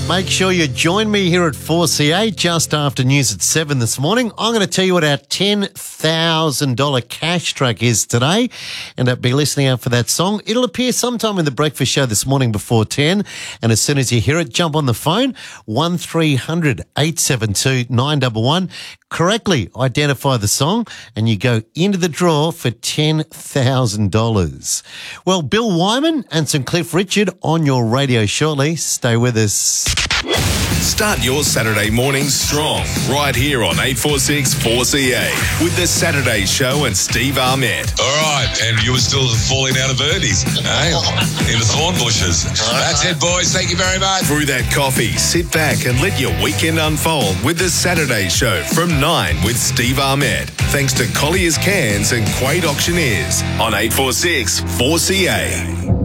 Make sure you join me here at 4CA just after news at 7 this morning. I'm going to tell you what our $10,000 cash track is today, and be listening out for that song. It'll appear sometime in the breakfast show this morning before 10, and as soon as you hear it, jump on the phone, 1300 872 911. Correctly identify the song and you go into the draw for $10,000. Well, Bill Wyman and St. Cliff Richard on your radio shortly. Stay with us. Start your Saturday morning strong right here on 846 4CA with the Saturday Show and Steve Ahmed. All right, and you were still falling out of birdies, eh? In the thorn bushes. That's it, boys. Thank you very much. Through that coffee, sit back and let your weekend unfold with the Saturday Show from 9 with Steve Ahmed. Thanks to Collier's Cans and Quade Auctioneers on 846 4CA.